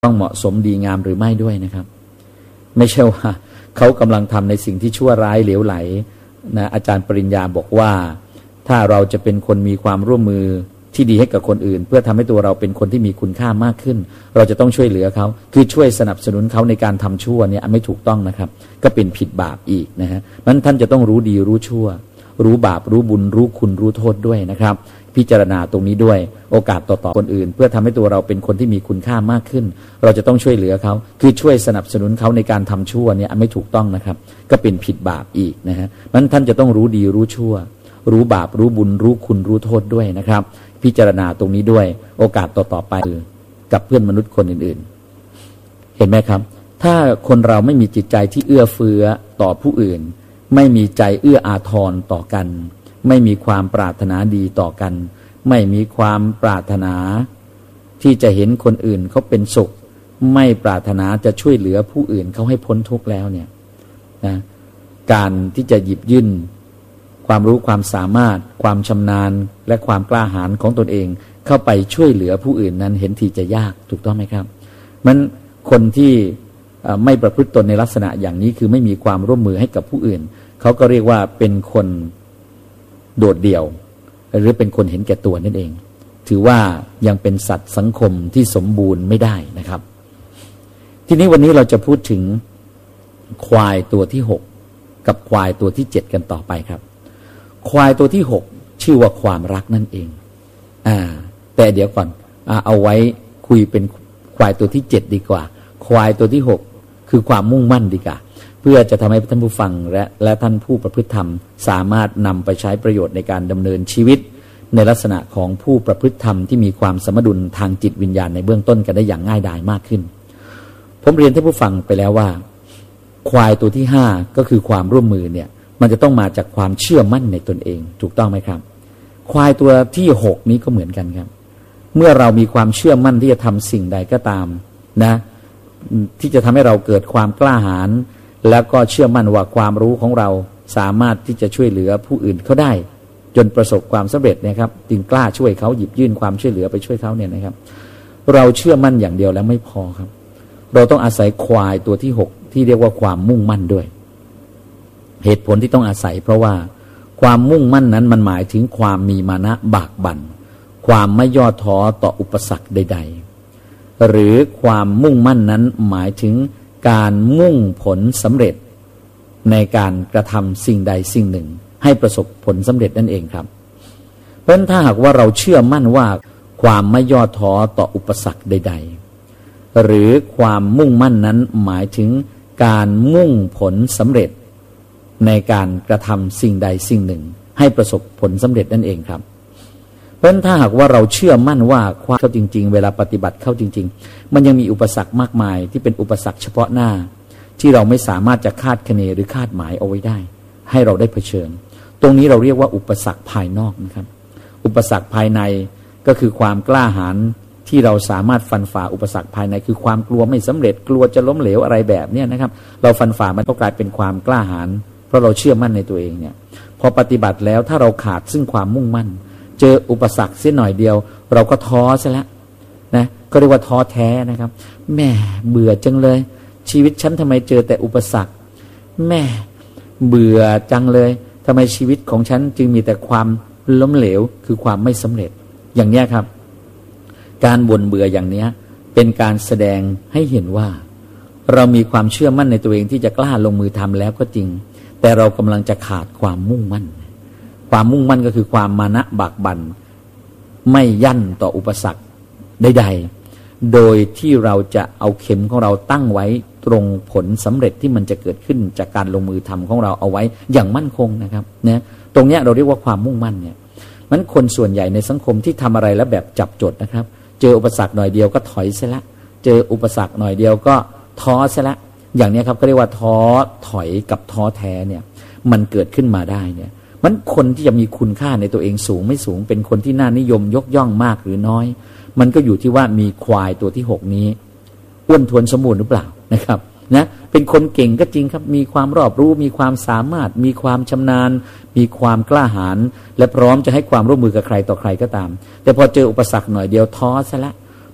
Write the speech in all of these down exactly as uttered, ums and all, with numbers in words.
ต้องเหมาะสมดีงามหรือไม่ด้วยนะครับไม่ใช่ว่าเขากำลังทำในสิ่งที่ชั่วร้ายเหลวไหลนะอาจารย์ปริญญาบอกว่าถ้าเราจะเป็นคนมีความร่วมมือที่ดีให้กับคนอื่นเพื่อทำให้ตัวเราเป็นคนที่มีคุณค่ามากขึ้นเราจะต้องช่วยเหลือเขาคือช่วยสนับสนุนเขาในการทำชั่วเนี่ยไม่ถูกต้องนะครับก็เป็นผิดบาปอีกนะฮะนั้นท่านจะต้องรู้ดีรู้ชั่วรู้บาปรู้บุญรู้คุณรู้โทษด้วยนะครับพิจารณาตรงนี้ด้วยโอกาสต่อๆคนอื่นเพื่อทำให้ตัวเราเป็นคนที่มีคุณค่ามากขึ้นเราจะต้องช่วยเหลือเขาคือช่วยสนับสนุนเขาในการทำชั่วเนี่ยไม่ถูกต้องนะครับก็เป็นผิดบาปอีกนะฮะนั้นท่านจะต้องรู้ดีรู้ชั่วรู้บาปรู้บุญรู้คุณรู้โทษด้วยนะครับพิจารณาตรงนี้ด้วยโอกาสต่อๆไปกับเพื่อนมนุษย์คนอื่นๆเห็นไหมครับถ้าคนเราไม่มีจิตใจที่เอื้อเฟื้อต่อผู้อื่นไม่มีใจเอื้ออาทรต่อกันไม่มีความปรารถนาดีต่อกันไม่มีความปรารถนาที่จะเห็นคนอื่นเขาเป็นสุขไม่ปรารถนาจะช่วยเหลือผู้อื่นเขาให้พ้นทุกข์แล้วเนี่ยนะการที่จะหยิบยื่นความรู้ความสามารถความชำนาญและความกล้าหาญของตนเองเข้าไปช่วยเหลือผู้อื่นนั้นเห็นทีจะยากถูกต้องไหมครับมันคนที่ไม่ประพฤติตนในลักษณะอย่างนี้คือไม่มีความร่วมมือให้กับผู้อื่นเขาก็เรียกว่าเป็นคนโดดเดี่ยวหรือเป็นคนเห็นแก่ตัวนั่นเองถือว่ายังเป็นสัตว์สังคมที่สมบูรณ์ไม่ได้นะครับทีนี้วันนี้เราจะพูดถึงควายตัวที่หกกับควายตัวที่เจ็ดกันต่อไปครับควายตัวที่หกชื่อว่าความรักนั่นเองอ่าแต่เดี๋ยวก่อนอ่าเอาไว้คุยเป็นควายตัวที่เจ็ดดีกว่าควายตัวที่หกคือความมุ่งมั่นดีกว่าเพื่อจะทำให้ท่านผู้ฟังและและท่านผู้ประพฤติธรรมสามารถนำไปใช้ประโยชน์ในการดำเนินชีวิตในลักษณะของผู้ประพฤติธรรมที่มีความสมดุลทางจิตวิญญาณในเบื้องต้นกันได้อย่างง่ายดายมากขึ้นผมเรียนท่านผู้ฟังไปแล้วว่าควายตัวที่ห้าก็คือความร่วมมือเนี่ยมันจะต้องมาจากความเชื่อมั่นในตนเองถูกต้องไหมครับควายตัวที่หกนี้ก็เหมือนกันครับเมื่อเรามีความเชื่อมั่นที่จะทำสิ่งใดก็ตามนะที่จะทำให้เราเกิดความกล้าหาญแล้วก็เชื่อมั่นว่าความรู้ของเราสามารถที่จะช่วยเหลือผู้อื่นเขาได้จนประสบความสำเร็จนะครับจึงกล้าช่วยเขาหยิบยื่นความช่วยเหลือไปช่วยเขาเนี่ยนะครับเราเชื่อมั่นอย่างเดียวแล้วไม่พอครับเราต้องอาศัยควายตัวที่หกที่เรียกว่าความมุ่งมั่นด้วยเหตุผลที่ต้องอาศัยเพราะว่าความมุ่งมั่นนั้นมันหมายถึงความมีมานะบากบั่นความไม่ย่อท้อต่ออุปสรรคใดๆหรือความมุ่งมั่นนั้นหมายถึงการมุ่งผลสำเร็จในการกระทำสิ่งใดสิ่งหนึ่งให้ประสบผลสำเร็จนั่นเองครับเพราะฉะนั้นถ้าหากว่าเราเชื่อมั่นว่าความไม่ย่อท้อต่ออุปสรรคใดๆหรือความมุ่งมั่นนั้นหมายถึงการมุ่งผลสำเร็จในการกระทำสิ่งใดสิ่งหนึ่งให้ประสบผลสำเร็จนั่นเองครับเพราะฉะนั้นถ้าหากว่าเราเชื่อมั่นว่าความเข้าจริงๆเวลาปฏิบัติเข้าจริงๆมันยังมีอุปสรรคมากมายที่เป็นอุปสรรคเฉพาะหน้าที่เราไม่สามารถจะคาดคะเนหรือคาดหมายเอาไว้ได้ให้เราได้เผชิญตรงนี้เราเรียกว่าอุปสรรคภายนอกนะครับอุปสรรคภายในก็คือความกล้าหาญที่เราสามารถฟันฝ่าอุปสรรคภายในคือความกลัวไม่สำเร็จกลัวจะล้มเหลวอะไรแบบนี้นะครับเราฟันฝ่ามันก็กลายเป็นความกล้าหาญเพราะเราเชื่อมั่นในตัวเองเนี่ยพอปฏิบัติแล้วถ้าเราขาดซึ่งความมุ่งมั่นเจออุปสรรคเสียหน่อยเดียวเราก็ท้อซะแล้วนะก็เรียกว่าท้อแท้นะครับแม่เบื่อจังเลยชีวิตฉันทำไมเจอแต่อุปสรรคแม่เบื่อจังเลยทำไมชีวิตของฉันจึงมีแต่ความล้มเหลวคือความไม่สำเร็จอย่างนี้ครับการบ่นเบื่ออย่างนี้เป็นการแสดงให้เห็นว่าเรามีความเชื่อมั่นในตัวเองที่จะกล้าลงมือทำแล้วก็จริงแต่เรากำลังจะขาดความมุ่งมั่นความมุ่งมั่นก็คือความมานะบากบั่นไม่ยั่นต่ออุปสรรคใดๆโดยที่เราจะเอาเข็มของเราตั้งไว้ตรงผลสำเร็จที่มันจะเกิดขึ้นจากการลงมือทำของเราเอาไว้อย่างมั่นคงนะครับนะตรงนี้เราเรียกว่าความมุ่งมั่นเนี่ยมันคนส่วนใหญ่ในสังคมที่ทำอะไรแล้วแบบจับจดนะครับเจออุปสรรคหน่อยเดียวก็ถอยซะละเจออุปสรรคหน่อยเดียวก็ท้อซะละอย่างนี้ครับก็เรียกว่าท้อถอยกับท้อแท้เนี่ยมันเกิดขึ้นมาได้เนี่ยมันคนที่จะมีคุณค่าในตัวเองสูงไม่สูงเป็นคนที่น่านิยมยกย่องมากหรือน้อยมันก็อยู่ที่ว่ามีควายตัวที่หกนี้อ้วนท้วนสมบูรณ์หรือเปล่านะครับนะเป็นคนเก่งก็จริงครับมีความรอบรู้มีความสามารถมีความชำนาญมีความกล้าหาญและพร้อมจะให้ความร่วมมือกับใครต่อใครก็ตามแต่พอเจออุปสรรคหน่อยเดียวท้อซะละพ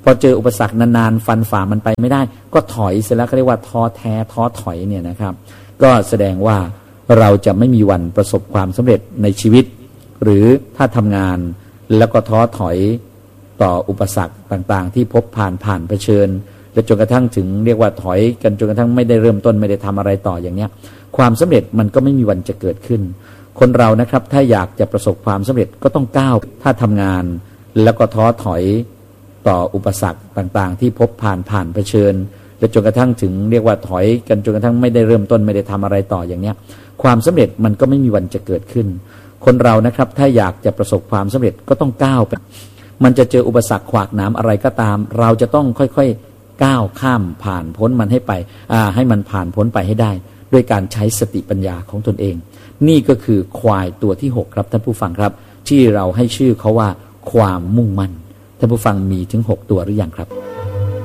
พอเจออุปสรรคนานๆฟันฝ่ามันไปไม่ได้ก็ถอยเสร็จแล้วเขาเรียกว่าท้อแท้ท้อถอยเนี่ยนะครับก็แสดงว่าเราจะไม่มีวันประสบความสำเร็จในชีวิตหรือถ้าทำงานแล้วก็ท้อถอยต่ออุปสรรคต่างๆที่พบผ่านผ่านเผชิญและจนกระทั่งถึงเรียกว่าถอยกันจนกระทั่งไม่ได้เริ่มต้นไม่ได้ทำอะไรต่ออย่างเนี้ยความสำเร็จมันก็ไม่มีวันจะเกิดขึ้นคนเรานะครับถ้าอยากจะประสบความสำเร็จก็ต้องก้าวถ้าทำงานแล้วก็ท้อถอยต่ออุปสรรคต่างๆที่พบผ่านผ่านเผชิญและจนกระทั่งถึงเรียกว่าถอยกันจนกระทั่งไม่ได้เริ่มต้นไม่ได้ทำอะไรต่ออย่างเนี้ยความสำเร็จมันก็ไม่มีวันจะเกิดขึ้นคนเรานะครับถ้าอยากจะประสบความสำเร็จก็ต้องก้าวไปมันจะเจออุปสรรคขวากหนามอะไรก็ตามเราจะต้องค่อยๆก้าวข้ามผ่านพ้นมันให้ไปอ่าให้มันผ่านพ้นไปให้ได้ด้วยการใช้สติปัญญาของตนเองนี่ก็คือควายตัวที่หกครับท่านผู้ฟังครับที่เราให้ชื่อเขาว่าความมุ่งมั่นท่านผู้ฟังมีถึงหกตัวหรือยังครับ